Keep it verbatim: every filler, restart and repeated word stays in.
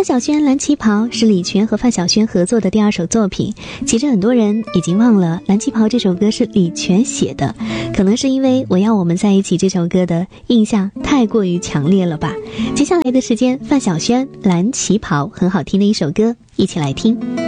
范晓萱《蓝旗袍》是李泉和范晓萱合作的第二首作品，其实很多人已经忘了《蓝旗袍》这首歌是李泉写的，可能是因为《我要我们在一起》这首歌的印象太过于强烈了吧。接下来的时间，范晓萱《蓝旗袍》很好听的一首歌，一起来听。